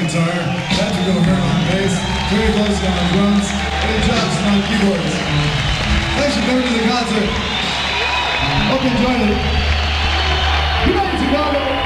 guitar, Patrick O'Hearn on bass, Terry Close on drums, Eddie Johnson on keyboards. Thanks for coming to the concert. Hope you enjoyed it. You ready to go?